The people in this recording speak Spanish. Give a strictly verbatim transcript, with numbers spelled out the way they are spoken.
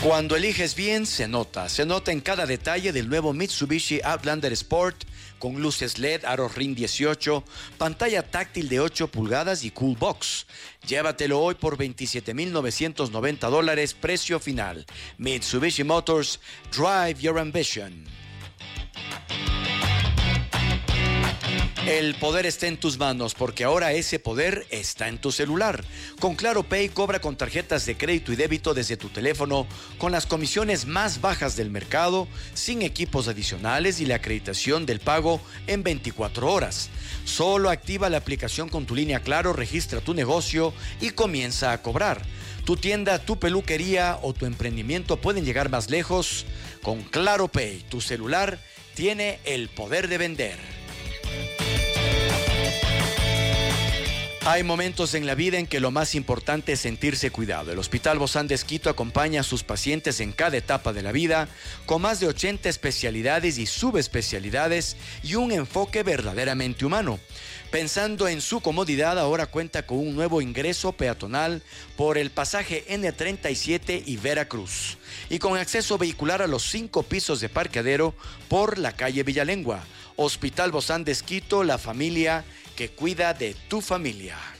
Cuando eliges bien, se nota. Se nota en cada detalle del nuevo Mitsubishi Outlander Sport, con luces L E D, aros RIN dieciocho, pantalla táctil de ocho pulgadas y Cool Box. Llévatelo hoy por veintisiete mil novecientos noventa dólares, precio final. Mitsubishi Motors, drive your ambition. El poder está en tus manos, porque ahora ese poder está en tu celular. Con Claro Pay cobra con tarjetas de crédito y débito desde tu teléfono, con las comisiones más bajas del mercado, sin equipos adicionales y la acreditación del pago en veinticuatro horas. Solo activa la aplicación con tu línea Claro, registra tu negocio y comienza a cobrar. Tu tienda, tu peluquería o tu emprendimiento pueden llegar más lejos. Con Claro Pay, tu celular tiene el poder de vender. Hay momentos en la vida en que lo más importante es sentirse cuidado. El Hospital Bozán de Esquito acompaña a sus pacientes en cada etapa de la vida, con más de ochenta especialidades y subespecialidades y un enfoque verdaderamente humano. Pensando en su comodidad, ahora cuenta con un nuevo ingreso peatonal por el pasaje ene treinta y siete y Veracruz, y con acceso vehicular a los cinco pisos de parqueadero por la calle Villalengua. Hospital Bozán de Esquito, la familia que cuida de tu familia.